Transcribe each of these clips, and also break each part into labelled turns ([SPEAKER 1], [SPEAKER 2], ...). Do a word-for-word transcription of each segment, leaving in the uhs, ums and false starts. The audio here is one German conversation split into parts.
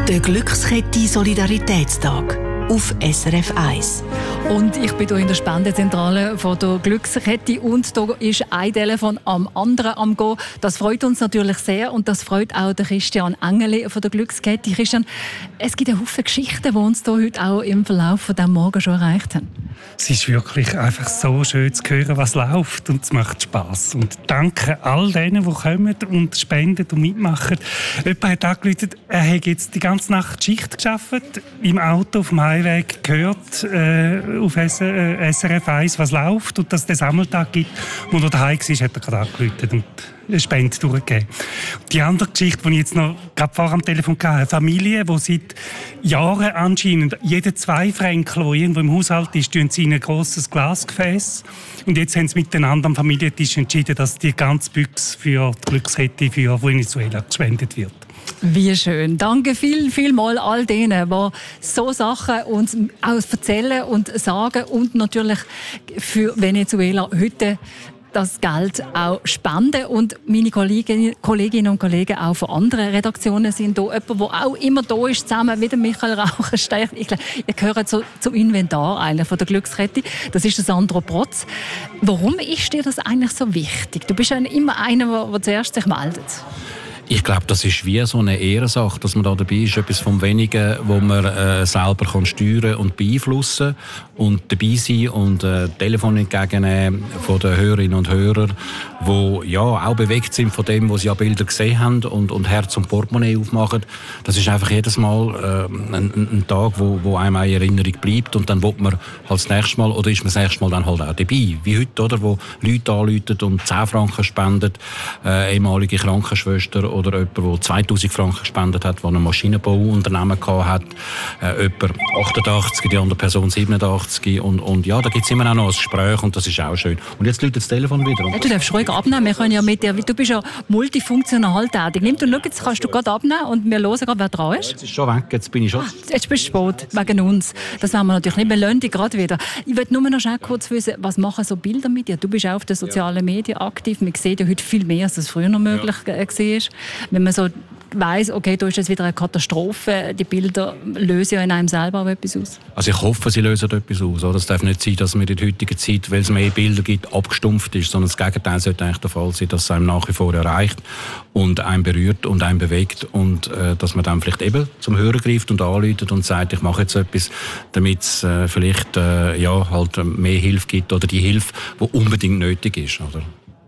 [SPEAKER 1] Der Glückskette Solidaritätstag auf S R F eins.
[SPEAKER 2] Und ich bin hier in der Spendenzentrale von der Glückskette und da ist ein Telefon am anderen am Gehen. Das freut uns natürlich sehr und das freut auch den Christian Engeli von der Glückskette. Christian, es gibt einen Haufen Geschichten, die uns hier heute auch im Verlauf von diesem Morgen schon erreicht haben.
[SPEAKER 3] Es ist wirklich einfach so schön zu hören, was läuft, und es macht Spass. Und danke all denen, die kommen und spenden und mitmachen. Jemand hat angerufen, er hat jetzt die ganze Nacht Schicht gearbeitet, im Auto auf dem Heimweg gehört äh, auf S R F eins, was läuft, und dass es den Sammeltag gibt. Als er daheim war, hat er gerade angerufen und eine Spende durchgegeben. Die andere Geschichte, die ich jetzt noch gerade vor am Telefon hatte, eine Familie, die seit Jahren anscheinend jeden zwei Fränkel, der irgendwo im Haushalt ist, tun sie in ein grosses Glasgefäß. Und jetzt haben sie miteinander am Familientisch entschieden, dass die ganze Büchse für die Glückskette für Venezuela gespendet wird.
[SPEAKER 2] Wie schön. Danke viel, viel mal all denen, die so Sachen uns auch erzählen und sagen und natürlich für Venezuela heute das Geld auch spenden. Und meine Kolleginnen und Kollegen auch von anderen Redaktionen sind hier. Jemand, der auch immer da ist, zusammen mit Michael Rauchenstein. Ich glaube, ihr gehört so zum Inventar eigentlich von der Glückskette. Das ist der Sandro Protz. Warum ist dir das eigentlich so wichtig? Du bist ja immer einer, der, der zuerst sich meldet.
[SPEAKER 4] Ich glaube, das ist wie so eine Ehrensache, dass man da dabei ist, etwas vom Wenigen, wo man äh, selber kann steuern und beeinflussen und dabei sein und äh, Telefon entgegennehmen von den Hörerinnen und Hörern, die ja auch bewegt sind von dem, was sie an Bildern gesehen haben und, und Herz und Portemonnaie aufmachen. Das ist einfach jedes Mal äh, ein, ein Tag, wo, wo einem eine Erinnerung bleibt, und dann will man halt das nächste Mal, oder ist man das nächste Mal dann halt auch dabei, wie heute, oder, wo Leute anrufen und zehn Franken spenden, äh, ehemalige Krankenschwester oder jemand, der zweitausend Franken gespendet hat, der ein Maschinenbauunternehmen hatte, äh, jemand achtundachtzig, die andere Person siebenundachtzig. Und, und ja, da gibt es immer auch noch ein Gespräch, und das ist auch schön. Und jetzt läutet das Telefon wieder.
[SPEAKER 2] Ja, du darfst ruhig abnehmen. Wir können ja mit dir, du bist ja multifunktional tätig. Nimm du, schau, jetzt kannst du gerade abnehmen und wir hören gerade, wer dran ist.
[SPEAKER 4] Ja, jetzt ist schon weg, jetzt bin ich schon...
[SPEAKER 2] Ah, jetzt bist du spät, wegen uns. Das wollen wir natürlich nicht. Wir lassen dich gerade wieder. Ich will nur noch schnell kurz wissen, was machen so Bilder mit dir? Du bist auch auf den sozialen Medien aktiv. Wir sehen ja heute viel mehr, als das früher noch möglich ja. war. Wenn man so weiss, okay, da ist jetzt wieder eine Katastrophe, die Bilder lösen ja in einem selber auch etwas aus.
[SPEAKER 4] Also ich hoffe, sie lösen etwas aus. Oder? Es darf nicht sein, dass man in der heutigen Zeit, weil es mehr Bilder gibt, abgestumpft ist, sondern das Gegenteil sollte eigentlich der Fall sein, dass es einem nach wie vor erreicht und einen berührt und einen bewegt, und äh, dass man dann vielleicht eben zum Hörer greift und anruft und sagt, ich mache jetzt etwas, damit es äh, vielleicht äh, ja, halt mehr Hilfe gibt, oder die Hilfe, die unbedingt nötig ist. Oder?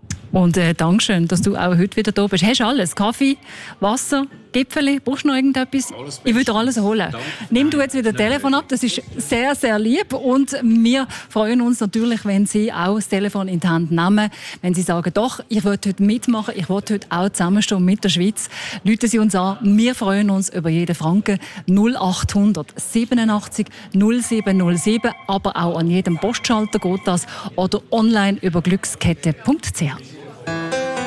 [SPEAKER 2] Und äh, Dankeschön, dass du auch heute wieder da bist. Hast du alles? Kaffee, Wasser, Gipfeli? Brauchst du noch irgendetwas? Ich will dir alles holen. Danke. Nimm du jetzt wieder das Telefon ab. Das ist sehr, sehr lieb. Und wir freuen uns natürlich, wenn Sie auch das Telefon in die Hand nehmen. Wenn Sie sagen, doch, ich will heute mitmachen, ich will heute auch zusammenstehen mit der Schweiz. Rufen Sie uns an. Wir freuen uns über jeden Franken. null achthundert siebenundachtzig null sieben null sieben. Aber auch an jedem Postschalter geht das. Oder online über glückskette punkt c h.